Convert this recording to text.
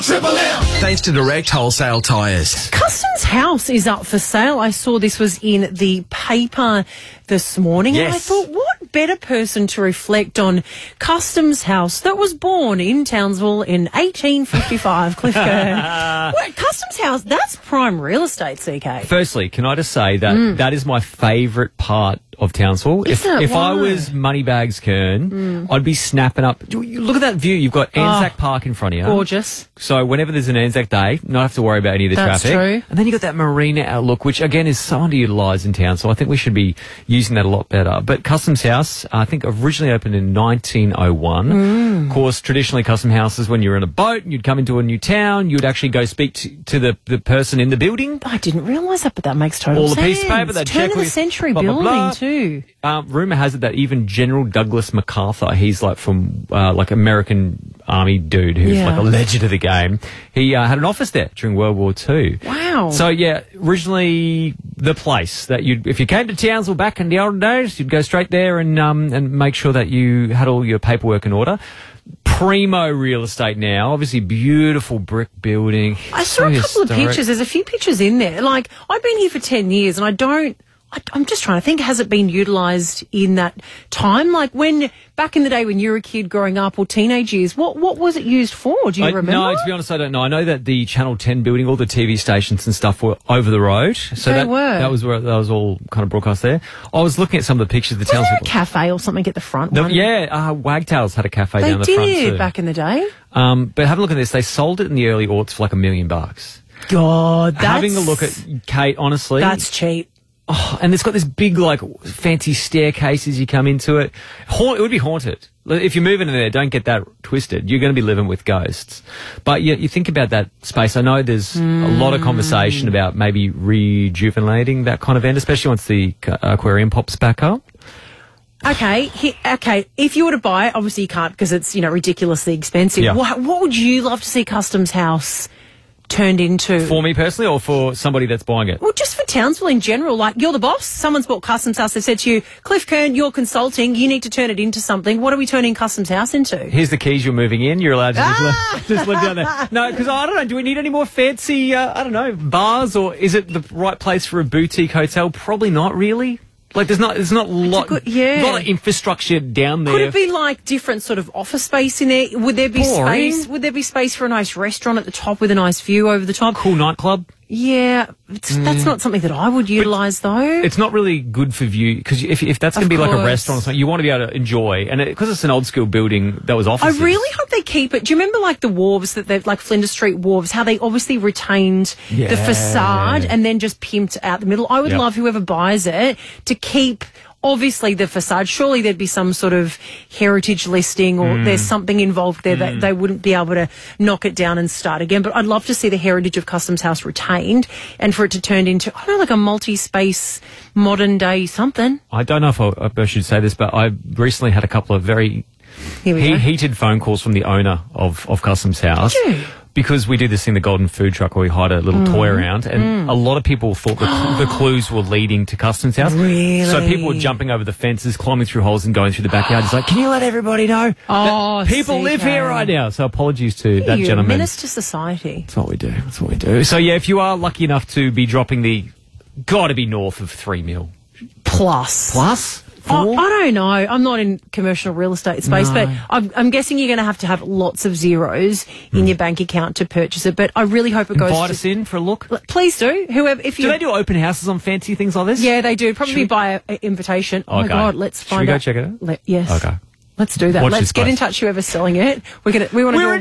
Triple M. Thanks to Direct Wholesale Tyres. Customs House is up for sale. I saw this was in the paper this morning. Yes. And I thought, what better person to reflect on Customs House that was born in Townsville in 1855, Cliff Kern. Well, Customs House, that's prime real estate, CK. Firstly, can I just say that that is my favourite part of Townsville. If I was Moneybags Kern, I'd be snapping up. Look at that view. You've got Anzac Park in front of you. Gorgeous. So whenever there's an Anzac Day, not have to worry about any of the That's traffic. true. And then you got that marina outlook, which again is so underutilised in town. So I think we should be using that a lot better. But Customs House, I think originally opened in 1901. Of course, traditionally Custom Houses, when you were in a boat and you'd come into a new town, you'd actually go speak to the person in the building. I didn't realise that, but that makes total sense. All the piece of paper, they'd Turn check of the with century blah, blah, building blah. too. Rumour has it that even General Douglas MacArthur, he's like from like American Army dude who's like a legend of the game. He had an office there during World War II. Wow. So yeah, originally the place that if you came to Townsville back in the olden days, you'd go straight there and make sure that you had all your paperwork in order. Primo real estate now, obviously beautiful brick building. I saw a couple of pictures. There's a few pictures in there. Like, I've been here for 10 years and I'm just trying to think, has it been utilised in that time? Like back in the day when you were a kid growing up or teenage years, what was it used for? Do you remember? No, to be honest, I don't know. I know that the Channel 10 building, all the TV stations and stuff were over the road. So that was all kind of broadcast there. I was looking at some of the pictures of the Was there a cafe or something at the front? Wagtails had a cafe down the front too. They did back in the day. But have a look at this. They sold it in the early aughts for like $1 million. God, having a look at Kate, honestly, that's cheap. Oh, and it's got this big, like, fancy staircase as you come into it. It would be haunted. If you're moving in there, don't get that twisted. You're going to be living with ghosts. But you think about that space. I know there's a lot of conversation about maybe rejuvenating that kind of end, especially once the aquarium pops back up. Okay. If you were to buy it, obviously you can't because it's, ridiculously expensive. Yeah. What would you love to see Customs House turned into? For me personally or for somebody that's buying it? Well, just for Townsville in general. Like, you're the boss. Someone's bought Customs House. They've said to you, Cliff Kern, you're consulting. You need to turn it into something. What are we turning Customs House into? Here's the keys. You're moving in. You're allowed to just live down there. No, because I don't know. Do we need any more fancy, bars, or is it the right place for a boutique hotel? Probably not really. Like, there's not a lot of infrastructure down there. Could it be like different sort of office space in there? Would there be space? Would there be space for a nice restaurant at the top with a nice view over the top? Cool nightclub? Yeah, that's not something that I would utilise though. It's not really good for view because if that's going to be like a restaurant or something, you want to be able to enjoy. And because it's an old school building that was offices. I really hope they keep it. Do you remember like the wharves that they've like Flinders Street wharves? How they obviously retained the facade and then just pimped out the middle. I would love whoever buys it to keep. Obviously, the facade, surely there'd be some sort of heritage listing or there's something involved there that they wouldn't be able to knock it down and start again. But I'd love to see the heritage of Customs House retained and for it to turn into, I don't know, like a multi-space, modern-day something. I don't know if I should say this, but I recently had a couple of very heated phone calls from the owner of Customs House. Did you? Because we do this thing, the Golden Food Truck, where we hide a little toy around, and a lot of people thought the clues were leading to Customs House. Really? So people were jumping over the fences, climbing through holes and going through the backyard. It's like, can you let everybody know that people live here right now? So apologies to that gentleman. Menace to society. That's what we do. So yeah, if you are lucky enough to be dropping gotta be north of $3 million. Plus? I don't know. I'm not in commercial real estate space, but I'm guessing you're going to have lots of zeros in your bank account to purchase it. But I really hope it goes. Invite us in for a look. Please do. Do they do open houses on fancy things like this? Yeah, they do. Probably by an invitation. Oh my God, let's find out. Should we go check it out? Yes. Okay. Let's do that. Let's get in touch. Whoever's selling it. We want to.